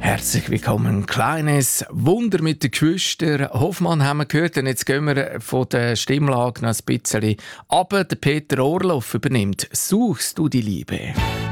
Herzlich willkommen. Kleines Wunder mit den Geschwistern Hoffmann haben wir gehört. Und jetzt gehen wir von der Stimmlage noch ein bisschen runter. Der Peter Orloff übernimmt «Suchst du die Liebe».